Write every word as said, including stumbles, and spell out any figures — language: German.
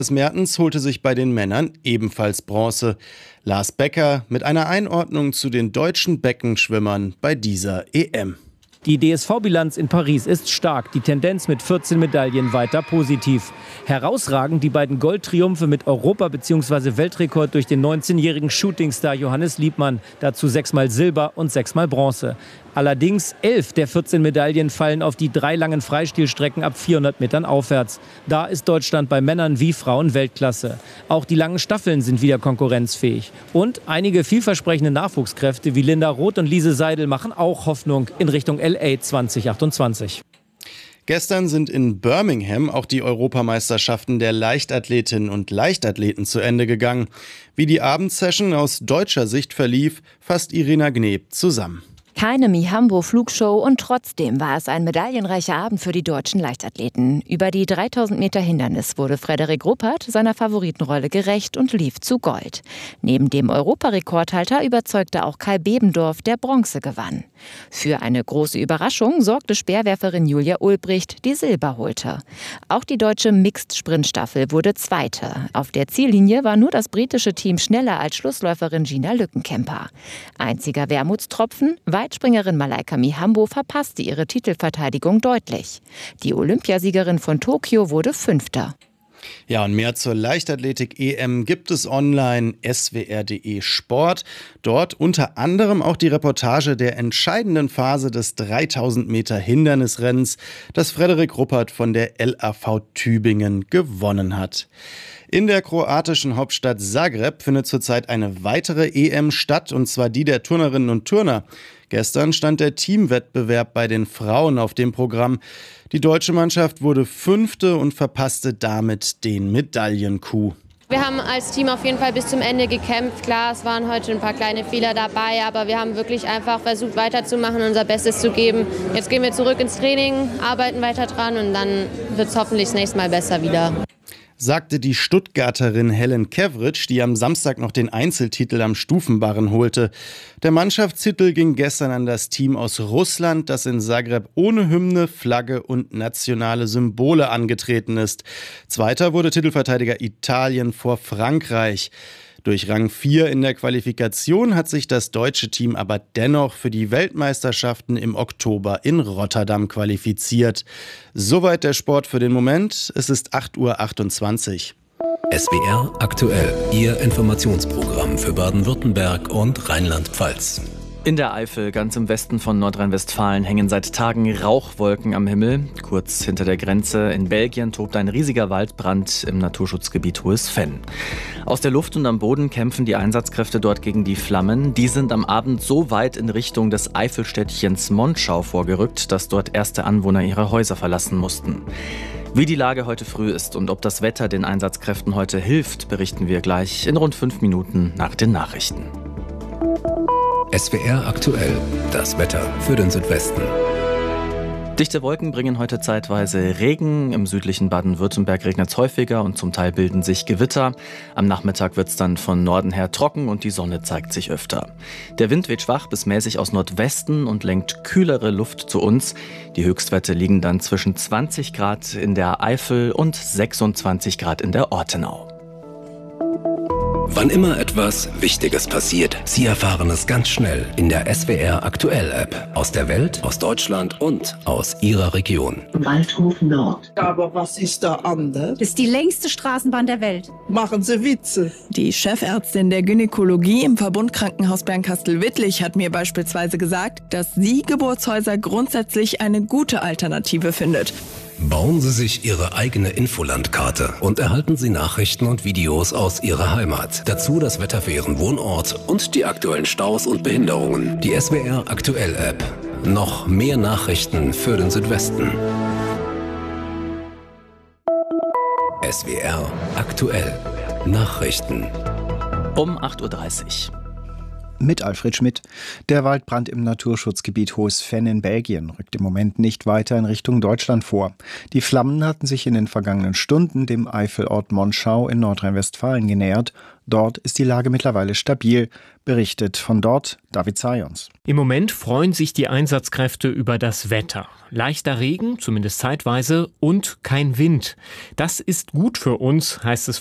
Mertens holte sich bei den Männern ebenfalls Bronze. Lars Becker mit einer Einordnung zu den deutschen Beckenschwimmern bei dieser E M. Die D S V-Bilanz in Paris ist stark, die Tendenz mit vierzehn Medaillen weiter positiv. Herausragend die beiden Goldtriumphe mit Europa- bzw. Weltrekord durch den neunzehnjährigen Shootingstar Johannes Liebmann, dazu sechsmal Silber und sechsmal Bronze. Allerdings elf der vierzehn Medaillen fallen auf die drei langen Freistilstrecken ab vierhundert Metern aufwärts. Da ist Deutschland bei Männern wie Frauen Weltklasse. Auch die langen Staffeln sind wieder konkurrenzfähig. Und einige vielversprechende Nachwuchskräfte wie Linda Roth und Lise Seidel machen auch Hoffnung in Richtung L A zwanzig achtundzwanzig. Gestern sind in Birmingham auch die Europameisterschaften der Leichtathletinnen und Leichtathleten zu Ende gegangen. Wie die Abendsession aus deutscher Sicht verlief, fasst Irina Gneb zusammen. Keine Mihambo-Flugshow und trotzdem war es ein medaillenreicher Abend für die deutschen Leichtathleten. Über die dreitausend Meter Hindernis wurde Frederik Ruppert seiner Favoritenrolle gerecht und lief zu Gold. Neben dem Europarekordhalter überzeugte auch Kai Bebendorf, der Bronze gewann. Für eine große Überraschung sorgte Speerwerferin Julia Ulbricht, die Silber holte. Auch die deutsche Mixed-Sprintstaffel wurde Zweite. Auf der Ziellinie war nur das britische Team schneller als Schlussläuferin Gina Lückenkämper. Einziger Wermutstropfen: Weitspringerin Malaika Mihambo verpasste ihre Titelverteidigung deutlich. Die Olympiasiegerin von Tokio wurde Fünfter. Ja, und mehr zur Leichtathletik-E M gibt es online s w r punkt d e Sport. Dort unter anderem auch die Reportage der entscheidenden Phase des dreitausend Meter Hindernisrennens, das Frederik Ruppert von der L A V Tübingen gewonnen hat. In der kroatischen Hauptstadt Zagreb findet zurzeit eine weitere E M statt, und zwar die der Turnerinnen und Turner. Gestern stand der Teamwettbewerb bei den Frauen auf dem Programm. Die deutsche Mannschaft wurde Fünfte und verpasste damit den Medaillencoup. Wir haben als Team auf jeden Fall bis zum Ende gekämpft. Klar, es waren heute ein paar kleine Fehler dabei, aber wir haben wirklich einfach versucht weiterzumachen, unser Bestes zu geben. Jetzt gehen wir zurück ins Training, arbeiten weiter dran und dann wird es hoffentlich das nächste Mal besser wieder. Sagte die Stuttgarterin Helen Kevritsch, die am Samstag noch den Einzeltitel am Stufenbarren holte. Der Mannschaftstitel ging gestern an das Team aus Russland, das in Zagreb ohne Hymne, Flagge und nationale Symbole angetreten ist. Zweiter wurde Titelverteidiger Italien vor Frankreich. Durch Rang vier in der Qualifikation hat sich das deutsche Team aber dennoch für die Weltmeisterschaften im Oktober in Rotterdam qualifiziert. Soweit der Sport für den Moment. Es ist acht Uhr achtundzwanzig. S W R aktuell, Ihr Informationsprogramm für Baden-Württemberg und Rheinland-Pfalz. In der Eifel, ganz im Westen von Nordrhein-Westfalen, hängen seit Tagen Rauchwolken am Himmel. Kurz hinter der Grenze in Belgien tobt ein riesiger Waldbrand im Naturschutzgebiet Hohes Venn. Aus der Luft und am Boden kämpfen die Einsatzkräfte dort gegen die Flammen. Die sind am Abend so weit in Richtung des Eifelstädtchens Monschau vorgerückt, dass dort erste Anwohner ihre Häuser verlassen mussten. Wie die Lage heute früh ist und ob das Wetter den Einsatzkräften heute hilft, berichten wir gleich in rund fünf Minuten nach den Nachrichten. S W R aktuell, das Wetter für den Südwesten. Dichte Wolken bringen heute zeitweise Regen. Im südlichen Baden-Württemberg regnet es häufiger und zum Teil bilden sich Gewitter. Am Nachmittag wird es dann von Norden her trocken und die Sonne zeigt sich öfter. Der Wind weht schwach bis mäßig aus Nordwesten und lenkt kühlere Luft zu uns. Die Höchstwerte liegen dann zwischen zwanzig Grad in der Eifel und sechsundzwanzig Grad in der Ortenau. Wann immer etwas Wichtiges passiert, Sie erfahren es ganz schnell in der S W R Aktuell App. Aus der Welt, aus Deutschland und aus Ihrer Region. Waldhof Nord. Aber was ist da anders? Das ist die längste Straßenbahn der Welt. Machen Sie Witze. Die Chefärztin der Gynäkologie im Verbundkrankenhaus Bernkastel-Wittlich hat mir beispielsweise gesagt, dass sie Geburtshäuser grundsätzlich eine gute Alternative findet. Bauen Sie sich Ihre eigene Infolandkarte und erhalten Sie Nachrichten und Videos aus Ihrer Heimat. Dazu das Wetter für Ihren Wohnort und die aktuellen Staus und Behinderungen. Die S W R Aktuell App. Noch mehr Nachrichten für den Südwesten. S W R Aktuell. Nachrichten. Um acht Uhr dreißig. Mit Alfred Schmidt. Der Waldbrand im Naturschutzgebiet Hohes Venn in Belgien rückt im Moment nicht weiter in Richtung Deutschland vor. Die Flammen hatten sich in den vergangenen Stunden dem Eifelort Monschau in Nordrhein-Westfalen genähert. Dort ist die Lage mittlerweile stabil. Berichtet von dort David Zajons. Im Moment freuen sich die Einsatzkräfte über das Wetter. Leichter Regen, zumindest zeitweise, und kein Wind. Das ist gut für uns, heißt es